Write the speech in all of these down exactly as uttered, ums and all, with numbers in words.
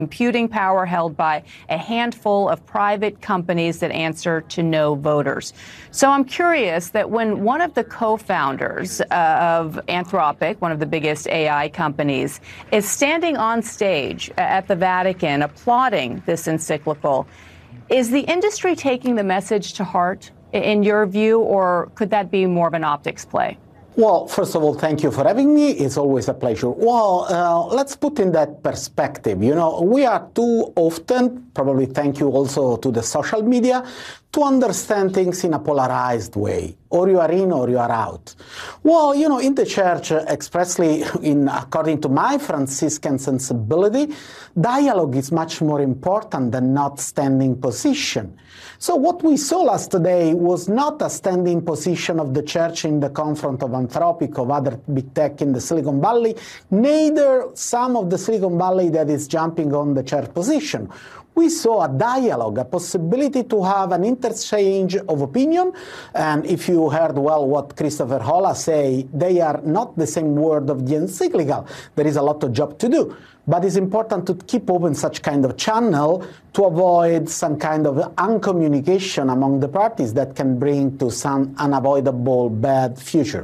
computing power held by a handful of private companies that answer to no voters. So I'm curious that when one of the co-founders uh, of Anthropic, one of the biggest A I companies, is standing on stage at the Vatican applauding this encyclical, is the industry taking the message to heart, in your view, or could that be more of an optics play? Well, first of all, thank you for having me. It's always a pleasure. Well, uh, let's put in that perspective. You know, we are too often, probably thank you also to the social media, to understand things in a polarized way. Or you are in or you are out. Well, you know, in the church, uh, expressly in according to my Franciscan sensibility, dialogue is much more important than not standing position. So what we saw last day was not a standing position of the church in the confront of Anthropic, of other big tech in the Silicon Valley, neither some of the Silicon Valley that is jumping on the church position. We saw a dialogue, a possibility to have an interchange of opinion. And if you heard well what Christopher Holla say, they are not the same word of the encyclical. There is a lot of job to do. But it's important to keep open such kind of channel to avoid some kind of uncommunication among the parties that can bring to some unavoidable bad future.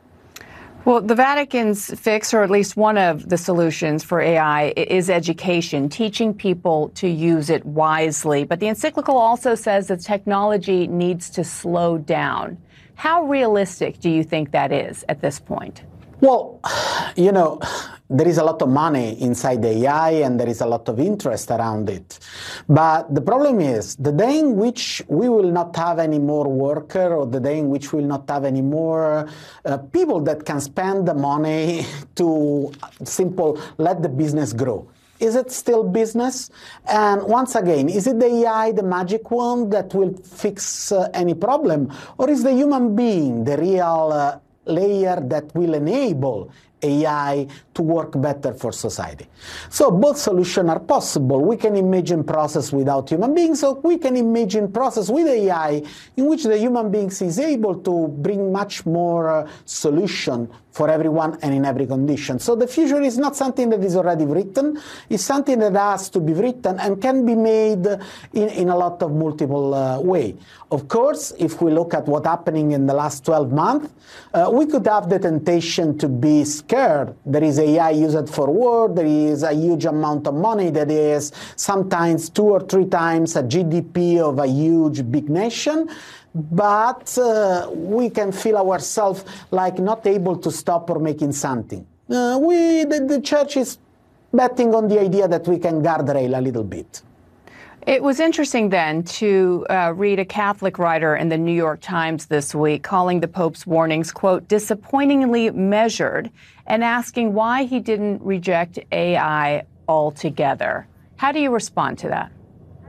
Well, the Vatican's fix, or at least one of the solutions for A I, is education, teaching people to use it wisely. But the encyclical also says that technology needs to slow down. How realistic do you think that is at this point? Well, you know, there is a lot of money inside the A I and there is a lot of interest around it. But the problem is the day in which we will not have any more worker, or the day in which we will not have any more uh, people that can spend the money to simple let the business grow. Is it still business? And once again, is it the A I, the magic one that will fix uh, any problem? Or is the human being the real uh, layer that will enable A I to work better for society? So both solutions are possible. We can imagine process without human beings, or we can imagine process with A I in which the human beings is able to bring much more uh, solution for everyone and in every condition. So the future is not something that is already written. It's something that has to be written and can be made in, in a lot of multiple uh, ways. Of course, if we look at what's happening in the last twelve months, uh, we could have the temptation to be scared. There is A I used for war, there is a huge amount of money that is sometimes two or three times a G D P of a huge big nation. But uh, we can feel ourselves like not able to stop or making something. Uh, we, the, the church is betting on the idea that we can guardrail a little bit. It was interesting then to uh, read a Catholic writer in the New York Times this week calling the Pope's warnings, quote, disappointingly measured, and asking why he didn't reject A I altogether. How do you respond to that?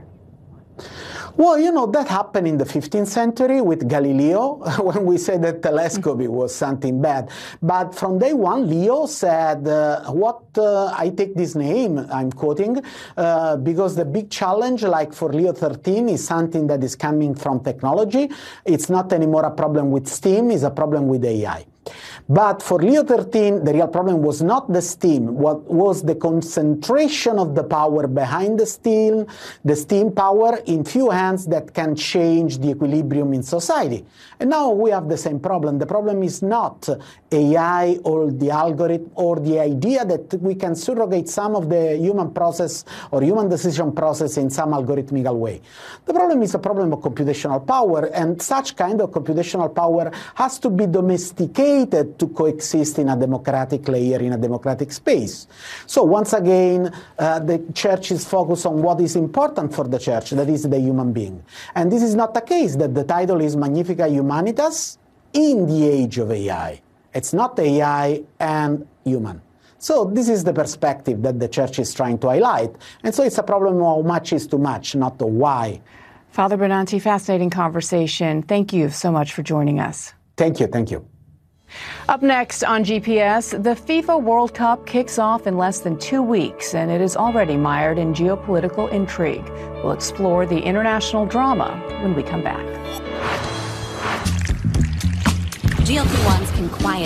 Well, you know, that happened in the fifteenth century with Galileo, when we said that telescopy was something bad. But from day one, Leo said, uh, what, uh, I take this name, I'm quoting, uh, because the big challenge, like for Leo the thirteenth, is something that is coming from technology. It's not anymore a problem with STEAM, it's a problem with A I. But for Leo the thirteenth, the real problem was not the steam, what was the concentration of the power behind the steam, the steam power in few hands that can change the equilibrium in society. And now we have the same problem. The problem is not A I or the algorithm or the idea that we can surrogate some of the human process or human decision process in some algorithmical way. The problem is a problem of computational power, and such kind of computational power has to be domesticated to coexist in a democratic layer, in a democratic space. So once again, uh, the church is focused on what is important for the church, that is the human being. And this is not the case that the title is Magnificat Humanitas in the age of A I. It's not A I and human. So this is the perspective that the church is trying to highlight. And so it's a problem of how much is too much, not the why. Father Benanti, fascinating conversation. Thank you so much for joining us. Thank you, thank you. Up next on G P S, the FIFA World Cup kicks off in less than two weeks, and it is already mired in geopolitical intrigue. We'll explore the international drama when we come back. G L P ones can quiet the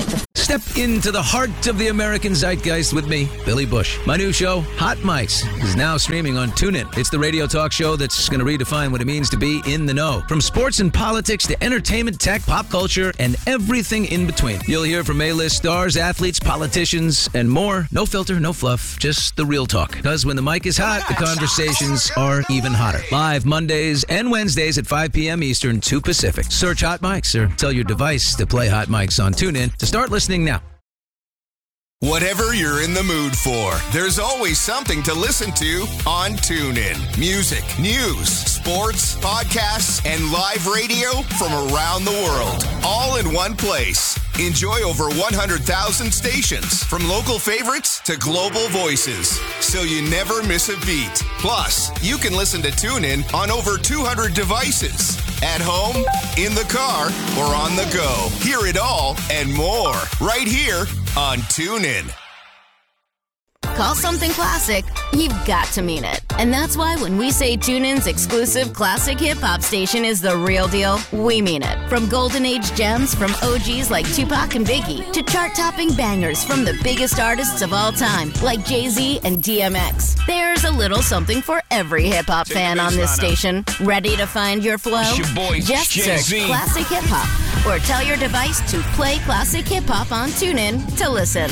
Step into the heart of the American zeitgeist with me, Billy Bush. My new show, Hot Mics, is now streaming on TuneIn. It's the radio talk show that's going to redefine what it means to be in the know. From sports and politics to entertainment, tech, pop culture, and everything in between. You'll hear from A-list stars, athletes, politicians, and more. No filter, no fluff, just the real talk. Because when the mic is hot, the conversations are even hotter. Live Mondays and Wednesdays at five p.m. Eastern, two Pacific. Search Hot Mics or tell your device to play Hot Mics on TuneIn to start listening now. Whatever you're in the mood for, there's always something to listen to on TuneIn. Music, news, sports, podcasts, and live radio from around the world, all in one place. Enjoy over one hundred thousand stations, from local favorites to global voices, so you never miss a beat. Plus, you can listen to TuneIn on over two hundred devices, at home, in the car, or on the go. Hear it all and more right here on TuneIn. Call something classic, you've got to mean it. And that's why when we say TuneIn's exclusive classic hip-hop station is the real deal, we mean it. From golden age gems from O Gs like Tupac and Biggie, to chart-topping bangers from the biggest artists of all time, like Jay-Z and D M X. There's a little something for every hip-hop fan on this station. Ready to find your flow? Your boy, Just search Jay-Z. Classic Hip Hop, or tell your device to play Classic Hip Hop on TuneIn to listen.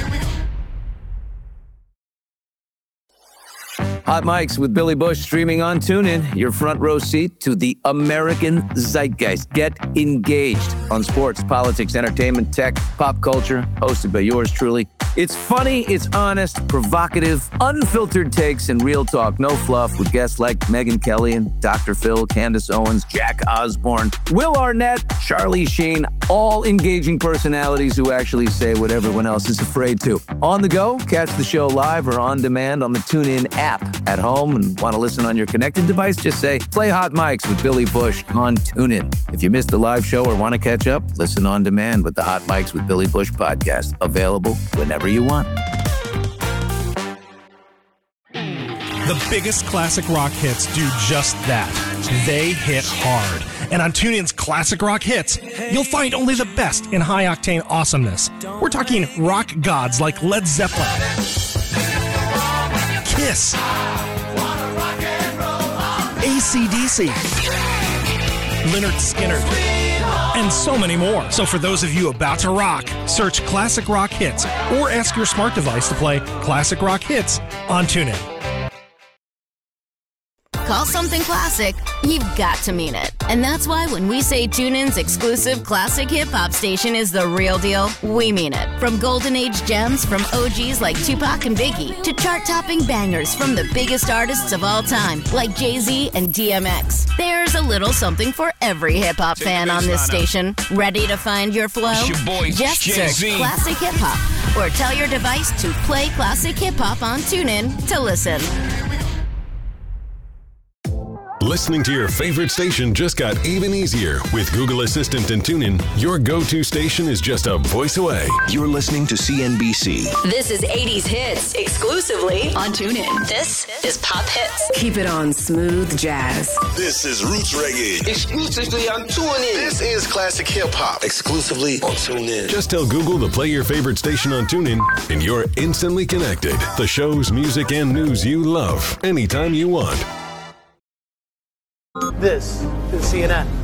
Hot Mics with Billy Bush streaming on TuneIn. Your front row seat to the American zeitgeist. Get engaged on sports, politics, entertainment, tech, pop culture. Hosted by yours truly. It's funny, it's honest, provocative, unfiltered takes, and real talk. No fluff, with guests like Megyn Kelly and Doctor Phil, Candace Owens, Jack Osborne, Will Arnett, Charlie Sheen. All engaging personalities who actually say what everyone else is afraid to. On the go, catch the show live or on demand on the TuneIn app. At home and want to listen on your connected device, just say, play Hot Mics with Billy Bush on TuneIn. If you missed the live show or want to catch up, listen on demand with the Hot Mics with Billy Bush podcast. Available whenever you want. The biggest classic rock hits do just that. They hit hard. And on TuneIn's Classic Rock Hits, you'll find only the best in high-octane awesomeness. We're talking rock gods like Led Zeppelin, Kiss, A C D C, Lynyrd Skynyrd, and so many more. So for those of you about to rock, search Classic Rock Hits or ask your smart device to play Classic Rock Hits on TuneIn. Call something classic, you've got to mean it. And that's why when we say TuneIn's exclusive classic hip-hop station is the real deal, we mean it. From golden age gems from O Gs like Tupac and Biggie, to chart-topping bangers from the biggest artists of all time, like Jay-Z and D M X. There's a little something for every hip-hop fan on this station. Ready to find your flow? Your boy, Just Jay-Z. search Classic Hip Hop, or tell your device to play Classic Hip Hop on TuneIn to listen. Listening to your favorite station just got even easier. With Google Assistant and TuneIn, your go-to station is just a voice away. You're listening to C N B C. This is eighties Hits, exclusively on TuneIn. This is Pop Hits. Keep it on Smooth Jazz. This is Roots Reggae. Exclusively on TuneIn. This is Classic Hip Hop. Exclusively on TuneIn. Just tell Google to play your favorite station on TuneIn, and you're instantly connected. The shows, music, and news you love, anytime you want. This is C N N.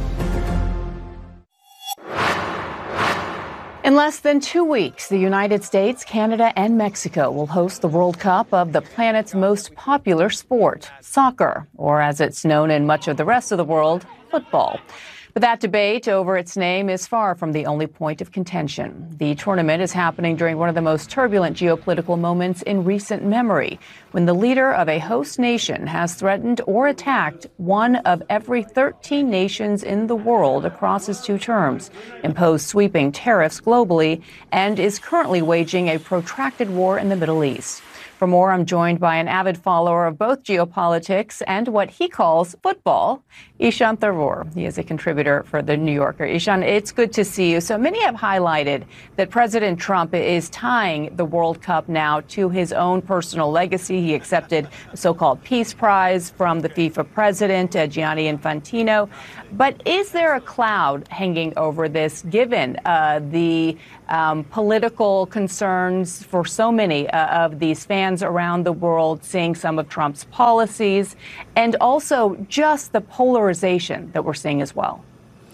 In less than two weeks, the United States, Canada, and Mexico will host the World Cup of the planet's most popular sport, soccer, or as it's known in much of the rest of the world, football. But that debate over its name is far from the only point of contention. The tournament is happening during one of the most turbulent geopolitical moments in recent memory, when the leader of a host nation has threatened or attacked one of every thirteen nations in the world across his two terms, imposed sweeping tariffs globally, and is currently waging a protracted war in the Middle East. For more, I'm joined by an avid follower of both geopolitics and what he calls football, Ishan Tharoor. He is a contributor for The New Yorker. Ishan, it's good to see you. So many have highlighted that President Trump is tying the World Cup now to his own personal legacy. He accepted the so-called Peace Prize from the FIFA president, uh, Gianni Infantino. But is there a cloud hanging over this, given uh, the um, political concerns for so many uh, of these fans around the world, seeing some of Trump's policies, and also just the polarization that we're seeing as well?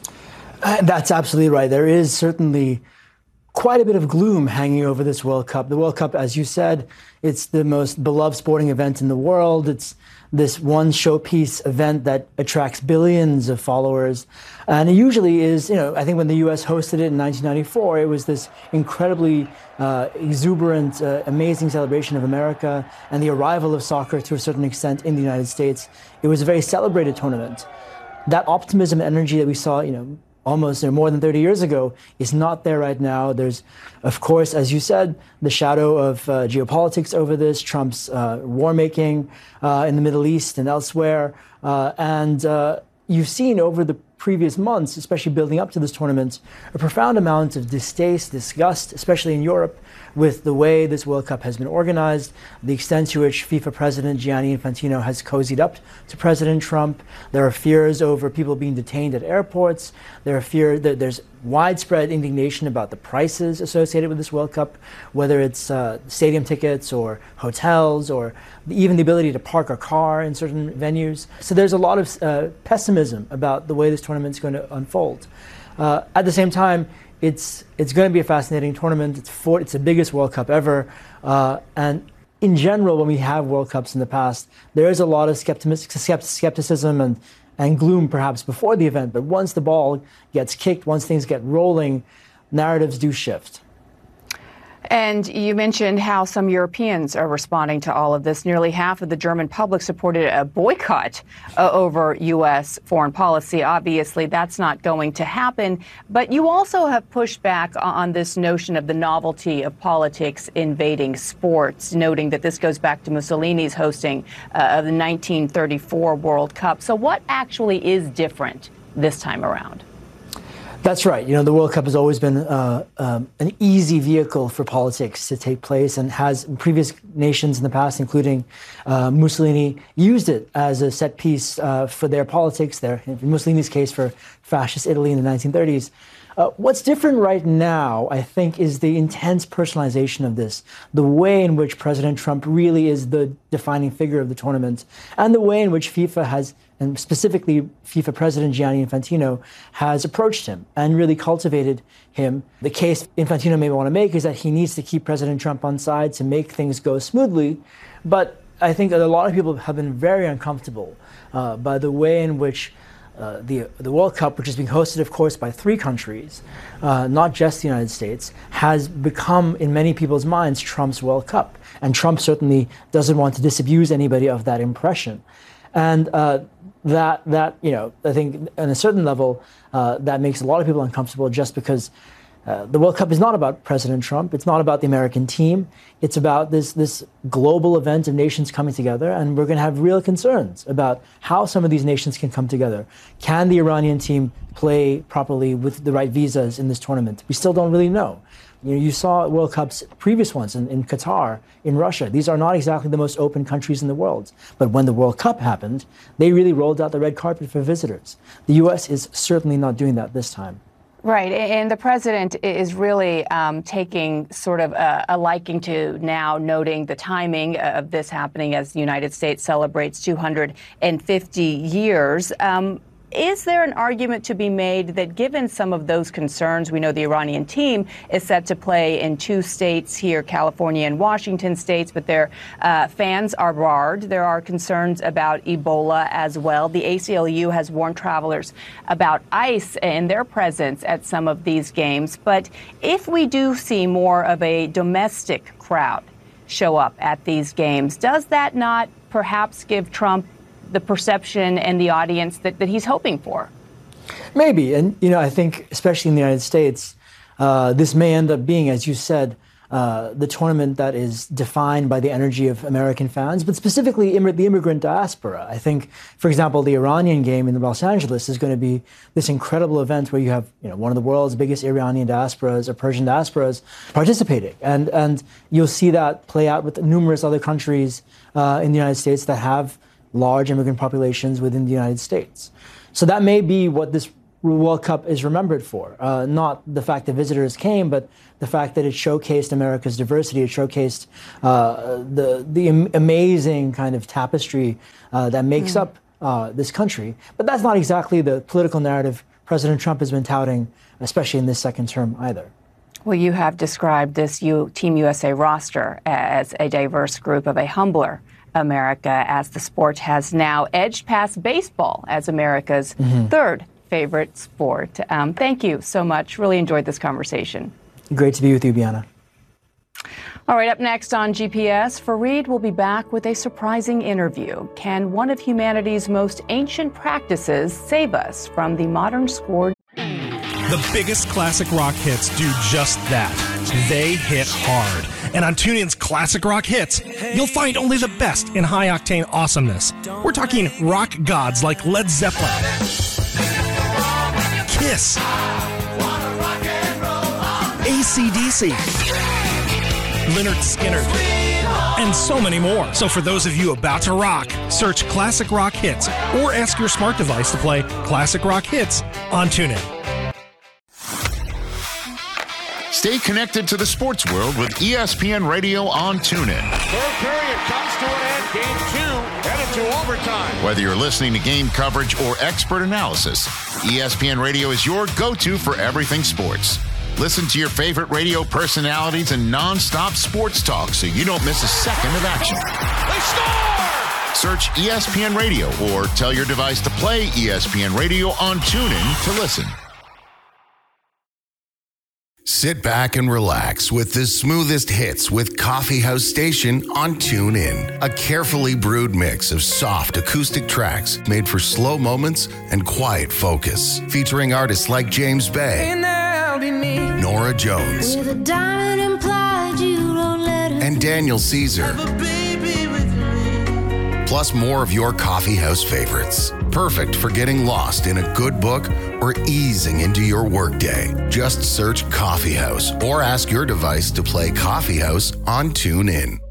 Uh, that's absolutely right. There is certainly quite a bit of gloom hanging over this World Cup. The World Cup, as you said, it's the most beloved sporting event in the world. It's this one showpiece event that attracts billions of followers. And it usually is, you know, I think when the U S hosted it in nineteen ninety-four, it was this incredibly uh, exuberant, uh, amazing celebration of America and the arrival of soccer to a certain extent in the United States. It was a very celebrated tournament. That optimism and energy that we saw, you know, almost or more than thirty years ago is not there right now. There's, of course, as you said, the shadow of uh, geopolitics over this, Trump's uh, war making uh, in the Middle East and elsewhere. Uh, and uh, you've seen over the previous months, especially building up to this tournament, a profound amount of distaste, disgust, especially in Europe, with the way this World Cup has been organized, the extent to which FIFA President Gianni Infantino has cozied up to President Trump. There are fears over people being detained at airports. There are fear that there's widespread indignation about the prices associated with this World Cup, whether it's uh, stadium tickets or hotels or even the ability to park a car in certain venues. So there's a lot of uh, pessimism about the way this tournament is going to unfold. Uh, at the same time, It's it's going to be a fascinating tournament. It's for, it's the biggest World Cup ever, uh, and in general, when we have World Cups in the past, there is a lot of skepticism and and gloom perhaps before the event. But once the ball gets kicked, once things get rolling, narratives do shift. And you mentioned how some Europeans are responding to all of this. Nearly half of the German public supported a boycott uh, over U S foreign policy. Obviously, that's not going to happen. But you also have pushed back on this notion of the novelty of politics invading sports, noting that this goes back to Mussolini's hosting uh, of the nineteen thirty-four World Cup. So what actually is different this time around? That's right. You know, the World Cup has always been uh, um, an easy vehicle for politics to take place, and has previous nations in the past, including uh, Mussolini, used it as a set piece uh, for their politics there. In Mussolini's case, for fascist Italy in the nineteen thirties. Uh, what's different right now, I think, is the intense personalization of this, the way in which President Trump really is the defining figure of the tournament, and the way in which FIFA has, and specifically FIFA President Gianni Infantino, has approached him and really cultivated him. The case Infantino may want to make is that he needs to keep President Trump on side to make things go smoothly, but I think that a lot of people have been very uncomfortable uh, by the way in which Uh, the the World Cup, which is being hosted, of course, by three countries, uh, not just the United States, has become, in many people's minds, Trump's World Cup. And Trump certainly doesn't want to disabuse anybody of that impression. And uh, that, that you know, I think on a certain level, uh, that makes a lot of people uncomfortable, just because Uh, the World Cup is not about President Trump. It's not about the American team. It's about this this global event of nations coming together, and we're going to have real concerns about how some of these nations can come together. Can the Iranian team play properly with the right visas in this tournament? We still don't really know. You know, you saw World Cups, previous ones in, in Qatar, in Russia. These are not exactly the most open countries in the world. But when the World Cup happened, they really rolled out the red carpet for visitors. The U S is certainly not doing that this time. Right. And the president is really um, taking sort of a, a liking to now noting the timing of this happening as the United States celebrates two hundred fifty years. Um, Is there an argument to be made that, given some of those concerns, we know the Iranian team is set to play in two states here, California and Washington states, but their uh, fans are barred. There are concerns about Ebola as well. The A C L U has warned travelers about ICE and their presence at some of these games. But if we do see more of a domestic crowd show up at these games, does that not perhaps give Trump the perception and the audience that, that he's hoping for? Maybe. And, you know, I think especially in the United States, uh, this may end up being, as you said, uh, the tournament that is defined by the energy of American fans, but specifically im- the immigrant diaspora. I think, for example, the Iranian game in Los Angeles is going to be this incredible event where you have, you know, one of the world's biggest Iranian diasporas or Persian diasporas participating, and and you'll see that play out with numerous other countries uh, in the United States that have large immigrant populations within the United States. So that may be what this World Cup is remembered for, uh, not the fact that visitors came, but the fact that it showcased America's diversity. It showcased uh, the the am- amazing kind of tapestry uh, that makes mm. up uh, this country. But that's not exactly the political narrative President Trump has been touting, especially in this second term either. Well, you have described this U- Team U S A roster as a diverse group of a humbler America, as the sport has now edged past baseball as America's mm-hmm. third favorite sport. Um, thank you so much. Really enjoyed this conversation. Great to be with you, Bianna. All right, up next on G P S, Fareed will be back with a surprising interview. Can one of humanity's most ancient practices save us from the modern scourge? The biggest classic rock hits do just that. They hit hard. And on TuneIn's Classic Rock Hits, you'll find only the best in high-octane awesomeness. We're talking rock gods like Led Zeppelin, Kiss, A C D C, Lynyrd Skynyrd, and so many more. So for those of you about to rock, search Classic Rock Hits or ask your smart device to play Classic Rock Hits on TuneIn. Stay connected to the sports world with E S P N Radio on TuneIn. Third period comes to an end. Game two headed to overtime. Whether you're listening to game coverage or expert analysis, E S P N Radio is your go-to for everything sports. Listen to your favorite radio personalities and non-stop sports talk so you don't miss a second of action. They score! Search E S P N Radio or tell your device to play E S P N Radio on TuneIn to listen. Sit back and relax with the smoothest hits with Coffee House Station on TuneIn. A carefully brewed mix of soft acoustic tracks made for slow moments and quiet focus. Featuring artists like James Bay, Nora Jones, and Daniel Caesar. Plus more of your coffee house favorites. Perfect for getting lost in a good book or easing into your workday. Just search Coffee House or ask your device to play Coffee House on TuneIn.